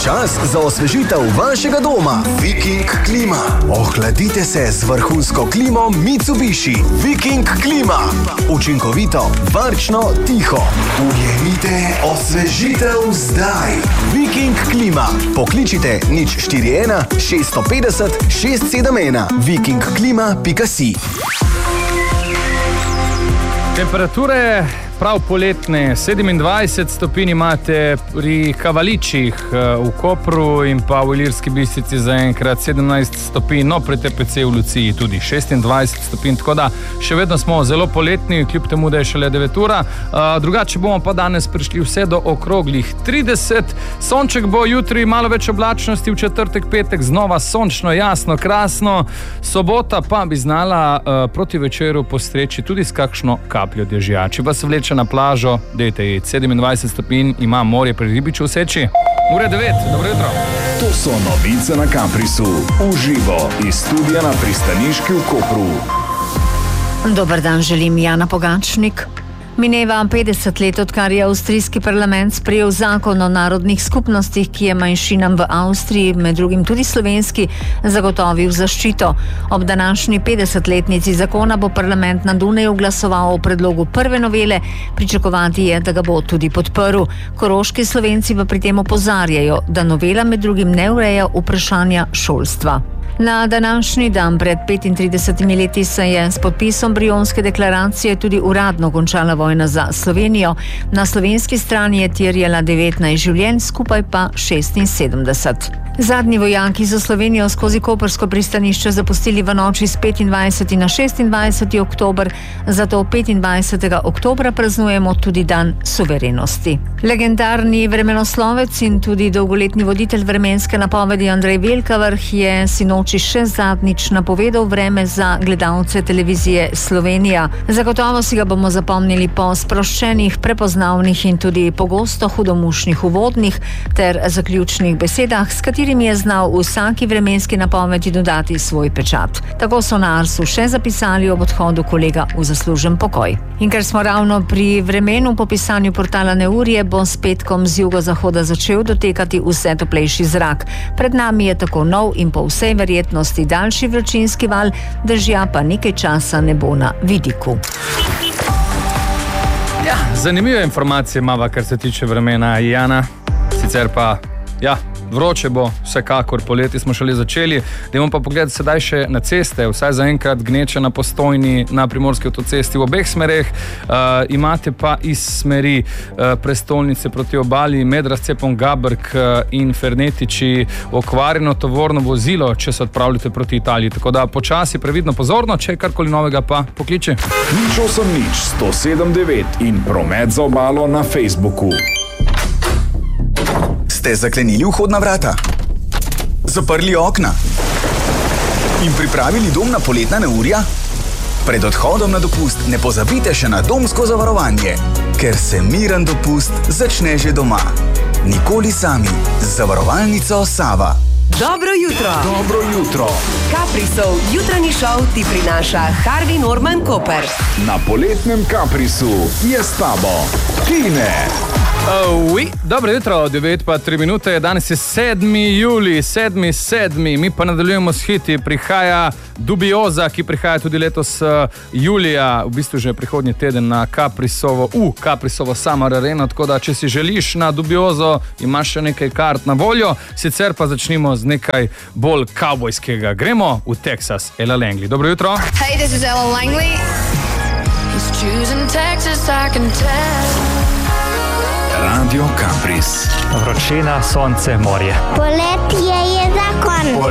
Čas za osvežitev vašega doma. Viking klima. Ohladite se z vrhunsko klimo Mitsubishi. Viking klima. Učinkovito, varčno, tiho. Ujemite osvežitev zdaj. Viking klima. Pokličite 041 650 671. vikingklima.si. Temperature prav poletne, 27 stopinj imate pri Kavaličih v Kopru in pa v Ilirski Bistrici zaenkrat 17 stopinj, no pri TPC v Luciji tudi 26 stopinj, tako da še vedno smo zelo poletni, kljub temu, da je šele 9 ura. Drugače bomo pa danes prišli vse do okroglih 30, sonček bo jutri, malo več oblačnosti, v četrtek, petek znova sončno, jasno, krasno, sobota pa bi znala proti večeru postreči tudi s kakšno kapljo dežja. Če vas vleče na plažo, dejte ji 27 stopinj, ima morje pri Ribiču v Seči. Ure 9, dobro jutro. To so novice na Caprisu, uživo iz studia na pristaniški v Kopru. Dober dan, želim Jana Pogačnik. Mineva 50 let, odkar je avstrijski parlament sprejel zakon o narodnih skupnostih, ki je manjšinam v Avstriji, med drugim tudi slovenski, zagotovil zaščito. Ob današnji 50-letnici zakona bo parlament na Dunaju glasoval o predlogu prve novele, pričakovati je, da ga bo tudi podprl. Koroški Slovenci pa pri tem opozarjajo, da novela med drugim ne ureja vprašanja šolstva. Na današnji dan pred 35 leti se je s podpisom Brionske deklaracije tudi uradno končala vojna za Slovenijo. Na slovenski strani je terjala 19 življenj, skupaj pa 76. Zadnji vojaki so Slovenijo skozi koprsko pristanišče zapustili v noči s 25. na 26. oktober, zato 25. oktobra praznujemo tudi dan suverenosti. Legendarni vremenoslovec in tudi dolgoletni voditelj vremenske napovedi Andrej Velkavrh je sinoči še zadnjič napovedal vreme za gledalce televizije Slovenija. Zagotovo si ga bomo zapomnili po sproščenih, prepoznavnih in tudi pogosto hudomušnih uvodnih ter zaključnih besedah, s katerimi je znal vsaki vremenski napovedi dodati svoj pečat. Tako so na Arsu še zapisali ob odhodu kolega v zaslužen pokoj. In ker smo ravno pri vremenu, po pisanju portala Neurje bo s petkom z jugozahoda začel dotekati vse toplejši zrak. Pred nami je tako nov in po vsej verjetnosti daljši vročinski val, dežja pa nekaj časa ne bo na vidiku. Ja, zanimive informacije imava, kar se tiče vremena, Jana. Sicer pa, ja, vroče bo, vsekakor, poleti smo šele začeli. Dajmo pa pogledati sedaj še na ceste, vsaj zaenkrat gneče na Postojni, na Primorski avtocesti v obeh smereh. Imate pa iz smeri prestolnice proti obali med razcepom Gabrk in Fernetiči okvarjeno tovorno vozilo, če se odpravljate proti Italiji. Tako da počasi, previdno, pozorno, če je karkoli novega, pa pokliči. 080 in promet za obalo na Facebooku. Ste zaklenili vhodna vrata? Zaprli okna? In pripravili dom na poletna neurja? Pred odhodom na dopust ne pozabite še na domsko zavarovanje, ker se miren dopust začne že doma. Nikoli sami. Z zavarovalnico Sava. Dobro jutro. Dobro jutro. Caprisov jutranji šov ti prinaša Harvey Norman Koper. Na poletnem Caprisu je s tabo Tine. Dobro jutro, 9 pa 3 minute, danes je 7. julij, 7. Mi pa nadaljujemo s hiti, prihaja Dubioza, ki prihaja tudi letos julija, v bistvu že prihodnji teden na Caprisovo Summer Arena, tako da če si želiš na Dubiozo, imaš še nekaj kart na voljo, sicer pa začnimo z nekaj bolj kavbojskega. Gremo v Texas, Ella Langley. Dobro jutro. Hey, this is Ella Langley. He's choosing Texas, I can tell. Radio Capris. Vročina, sonce, morje. Poletje je zakon.